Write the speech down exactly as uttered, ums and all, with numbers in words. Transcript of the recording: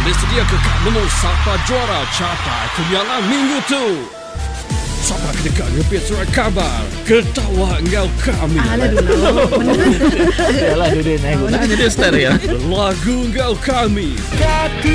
Bersedia ke kamu siapa juara capai kemenangan minggu tu? Siapa kedekat ngepit surat khabar ketawa engkau kami. Alah dulu. Yalah dia naik guna dia style ya. Lagu engkau kami.